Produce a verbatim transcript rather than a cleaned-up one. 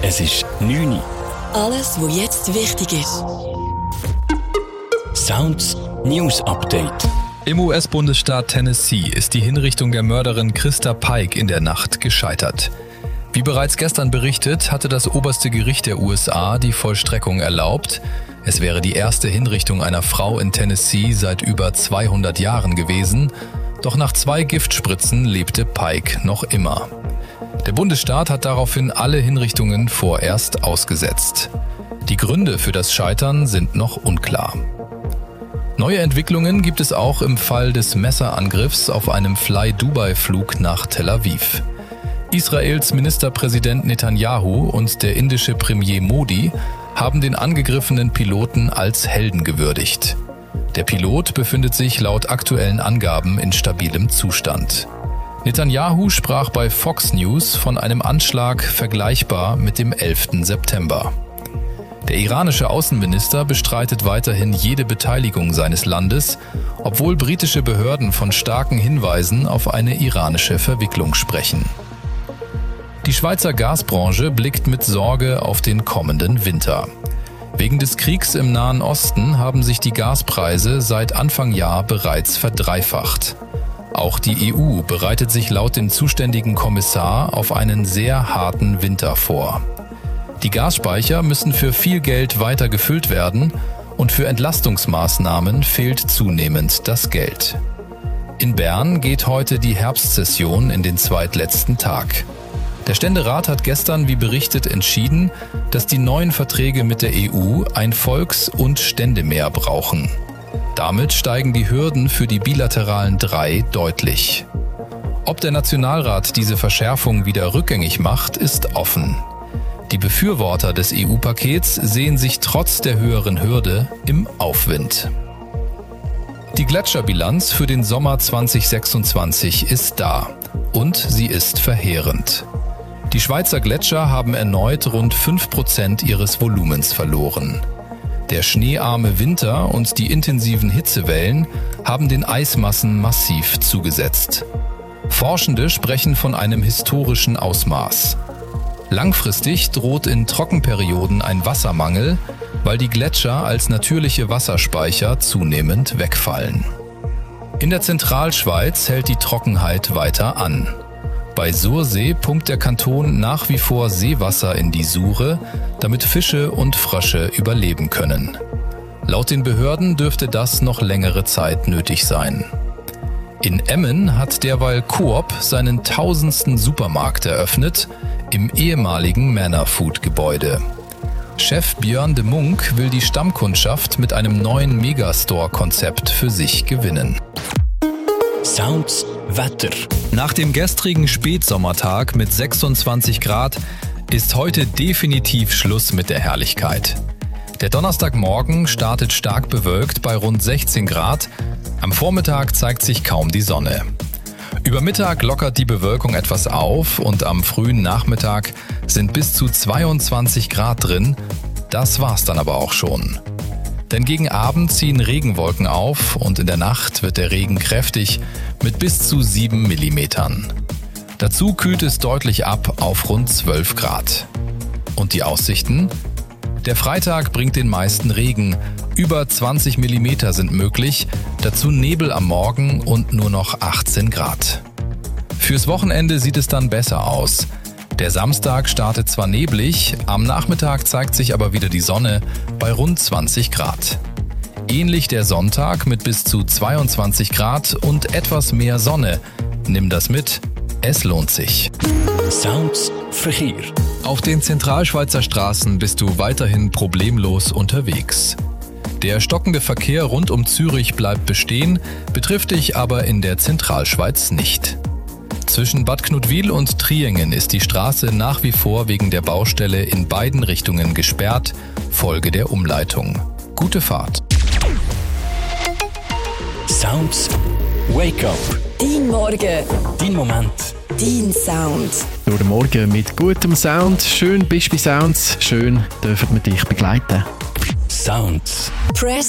Es ist neun Uhr. Alles, was jetzt wichtig ist. Sounds News Update. Im U S-Bundesstaat Tennessee ist die Hinrichtung der Mörderin Christa Pike in der Nacht gescheitert. Wie bereits gestern berichtet, hatte das oberste Gericht der U S A die Vollstreckung erlaubt. Es wäre die erste Hinrichtung einer Frau in Tennessee seit über zweihundert Jahren gewesen. Doch nach zwei Giftspritzen lebte Pike noch immer. Der Bundesstaat hat daraufhin alle Hinrichtungen vorerst ausgesetzt. Die Gründe für das Scheitern sind noch unklar. Neue Entwicklungen gibt es auch im Fall des Messerangriffs auf einem Fly-Dubai-Flug nach Tel Aviv. Israels Ministerpräsident Netanyahu und der indische Premier Modi haben den angegriffenen Piloten als Helden gewürdigt. Der Pilot befindet sich laut aktuellen Angaben in stabilem Zustand. Netanyahu sprach bei Fox News von einem Anschlag vergleichbar mit dem elften September. Der iranische Außenminister bestreitet weiterhin jede Beteiligung seines Landes, obwohl britische Behörden von starken Hinweisen auf eine iranische Verwicklung sprechen. Die Schweizer Gasbranche blickt mit Sorge auf den kommenden Winter. Wegen des Kriegs im Nahen Osten haben sich die Gaspreise seit Anfang Jahr bereits verdreifacht. Auch die E U bereitet sich laut dem zuständigen Kommissar auf einen sehr harten Winter vor. Die Gasspeicher müssen für viel Geld weiter gefüllt werden und für Entlastungsmaßnahmen fehlt zunehmend das Geld. In Bern geht heute die Herbstsession in den zweitletzten Tag. Der Ständerat hat gestern, wie berichtet, entschieden, dass die neuen Verträge mit der E U ein Volks- und Ständemehr brauchen. Damit steigen die Hürden für die bilateralen drei deutlich. Ob der Nationalrat diese Verschärfung wieder rückgängig macht, ist offen. Die Befürworter des E U-Pakets sehen sich trotz der höheren Hürde im Aufwind. Die Gletscherbilanz für den Sommer zweitausendsechsundzwanzig ist da und sie ist verheerend. Die Schweizer Gletscher haben erneut rund fünf Prozent ihres Volumens verloren. Der schneearme Winter und die intensiven Hitzewellen haben den Eismassen massiv zugesetzt. Forschende sprechen von einem historischen Ausmaß. Langfristig droht in Trockenperioden ein Wassermangel, weil die Gletscher als natürliche Wasserspeicher zunehmend wegfallen. In der Zentralschweiz hält die Trockenheit weiter an. Bei Sursee pumpt der Kanton nach wie vor Seewasser in die Sure, damit Fische und Frösche überleben können. Laut den Behörden dürfte das noch längere Zeit nötig sein. In Emmen hat derweil Coop seinen tausendsten Supermarkt eröffnet, im ehemaligen Manor-Food-Gebäude. Chef Björn de Munk will die Stammkundschaft mit einem neuen Megastore-Konzept für sich gewinnen. Sounds Wetter. Nach dem gestrigen Spätsommertag mit sechsundzwanzig Grad ist heute definitiv Schluss mit der Herrlichkeit. Der Donnerstagmorgen startet stark bewölkt bei rund sechzehn Grad. Am Vormittag zeigt sich kaum die Sonne. Über Mittag lockert die Bewölkung etwas auf und am frühen Nachmittag sind bis zu zweiundzwanzig Grad drin. Das war's dann aber auch schon. Denn gegen Abend ziehen Regenwolken auf und in der Nacht wird der Regen kräftig mit bis zu sieben Millimetern. Dazu kühlt es deutlich ab auf rund zwölf Grad. Und die Aussichten? Der Freitag bringt den meisten Regen. Über zwanzig Millimeter sind möglich, dazu Nebel am Morgen und nur noch achtzehn Grad. Fürs Wochenende sieht es dann besser aus. Der Samstag startet zwar neblig, am Nachmittag zeigt sich aber wieder die Sonne bei rund zwanzig Grad. Ähnlich der Sonntag mit bis zu zweiundzwanzig Grad und etwas mehr Sonne. Nimm das mit, es lohnt sich. Sounds Verkehr. Auf den Zentralschweizer Straßen bist du weiterhin problemlos unterwegs. Der stockende Verkehr rund um Zürich bleibt bestehen, betrifft dich aber in der Zentralschweiz nicht. Zwischen Bad Knutwil und Triengen ist die Straße nach wie vor wegen der Baustelle in beiden Richtungen gesperrt, Folge der Umleitung. Gute Fahrt. Sounds Wake Up. Dein Morgen. Dein Moment. Dein Sound. Nur den Morgen mit gutem Sound. Schön bist du bei Sounds. Schön dürfen wir dich begleiten. Sounds. Press